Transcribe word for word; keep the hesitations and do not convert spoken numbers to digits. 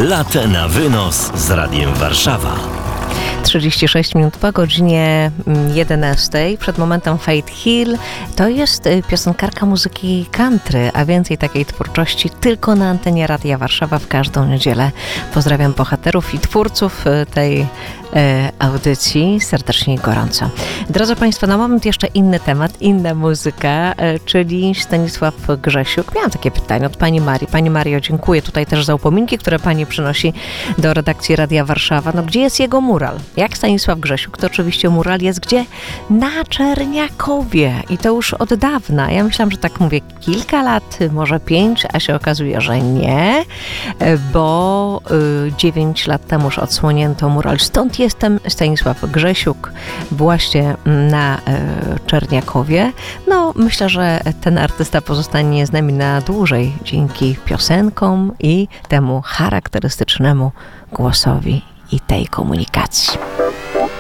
Latę na wynos z Radiem Warszawa. trzydzieści sześć minut po godzinie jedenastej. Przed momentem Faith Hill. To jest piosenkarka muzyki country, a więcej takiej twórczości tylko na antenie Radia Warszawa w każdą niedzielę. Pozdrawiam bohaterów i twórców tej e, audycji serdecznie i gorąco. Drodzy Państwo, na moment jeszcze inny temat, inna muzyka, e, czyli Stanisław Grzesiuk. Miałam takie pytanie od Pani Marii. Pani Mario, dziękuję tutaj też za upominki, które Pani przynosi do redakcji Radia Warszawa. No gdzie jest jego mural? Jak Stanisław Grzesiuk, to oczywiście mural jest gdzie? Na Czerniakowie. I to już od dawna. Ja myślałam, że tak mówię kilka lat, może pięć, a się okazuje, że nie, bo y, dziewięć lat temu już odsłonięto mural. Stąd jestem, Stanisław Grzesiuk, właśnie na y, Czerniakowie. No, myślę, że ten artysta pozostanie z nami na dłużej dzięki piosenkom i temu charakterystycznemu głosowi i tej komunikacji.